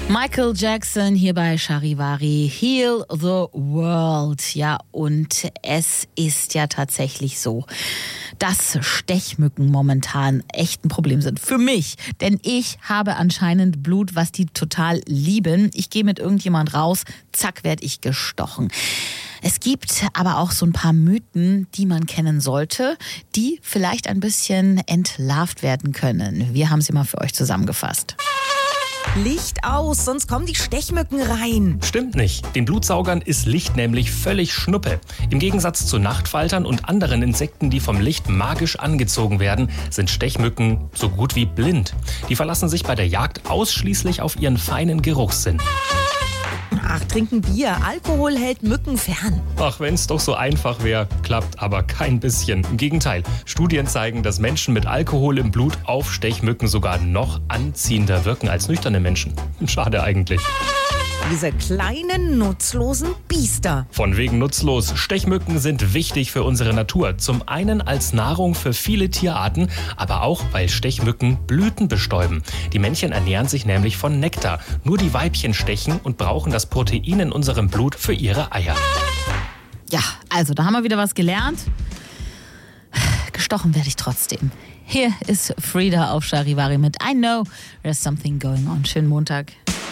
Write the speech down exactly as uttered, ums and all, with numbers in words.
Michael Jackson hier bei Charivari, Heal the World. Ja, und es ist ja tatsächlich so, dass Stechmücken momentan echt ein Problem sind. Für mich, denn ich habe anscheinend Blut, was die total lieben. Ich gehe mit irgendjemand raus, zack, werde ich gestochen. Es gibt aber auch so ein paar Mythen, die man kennen sollte, die vielleicht ein bisschen entlarvt werden können. Wir haben sie mal für euch zusammengefasst. Licht aus, sonst kommen die Stechmücken rein. Stimmt nicht. Den Blutsaugern ist Licht nämlich völlig Schnuppe. Im Gegensatz zu Nachtfaltern und anderen Insekten, die vom Licht magisch angezogen werden, sind Stechmücken so gut wie blind. Die verlassen sich bei der Jagd ausschließlich auf ihren feinen Geruchssinn. Ach, trinken Bier. Alkohol hält Mücken fern. Ach, wenn's doch so einfach wäre, klappt aber kein bisschen. Im Gegenteil, Studien zeigen, dass Menschen mit Alkohol im Blut auf Stechmücken sogar noch anziehender wirken als nüchterne Menschen. Schade eigentlich. Diese kleinen, nutzlosen Biester. Von wegen nutzlos. Stechmücken sind wichtig für unsere Natur. Zum einen als Nahrung für viele Tierarten, aber auch, weil Stechmücken Blüten bestäuben. Die Männchen ernähren sich nämlich von Nektar. Nur die Weibchen stechen und brauchen das Protein in unserem Blut für ihre Eier. Ja, also da haben wir wieder was gelernt. Gestochen werde ich trotzdem. Hier ist Frida auf Charivari mit I Know There's Something Going On. Schönen Montag.